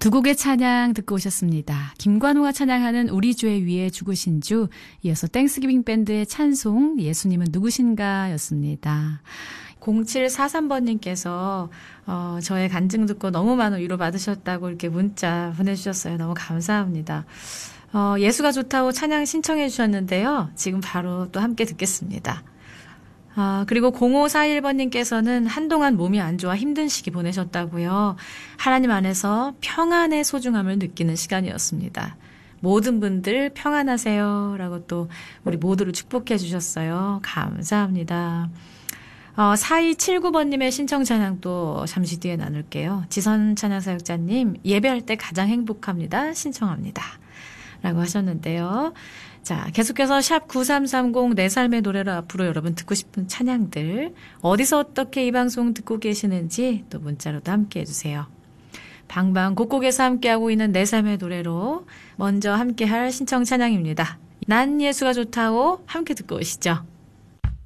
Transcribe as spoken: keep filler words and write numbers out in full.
두 곡의 찬양 듣고 오셨습니다. 김관호가 찬양하는 우리 주의 위에 죽으신 주, 이어서 땡스기빙 밴드의 찬송 예수님은 누구신가 였습니다. 공칠사삼 번님께서 어, 저의 간증 듣고 너무 많은 위로 받으셨다고 이렇게 문자 보내주셨어요. 너무 감사합니다. 어, 예수가 좋다고 찬양 신청해 주셨는데요. 지금 바로 또 함께 듣겠습니다. 아, 그리고 공오사일 번님께서는 한동안 몸이 안 좋아 힘든 시기 보내셨다고요. 하나님 안에서 평안의 소중함을 느끼는 시간이었습니다. 모든 분들 평안하세요 라고 또 우리 모두를 축복해 주셨어요. 감사합니다. 어, 사이칠구 번님의 신청 찬양도 잠시 뒤에 나눌게요. 지선 찬양사역자님, 예배할 때 가장 행복합니다. 신청합니다. 라고 하셨는데요. 자, 계속해서 샵 구삼삼공 내 삶의 노래로 앞으로 여러분 듣고 싶은 찬양들, 어디서 어떻게 이 방송 듣고 계시는지 또 문자로도 함께 해주세요. 방방 곳곳에서 함께하고 있는 내 삶의 노래로 먼저 함께할 신청 찬양입니다. 난 예수가 좋다고 함께 듣고 오시죠.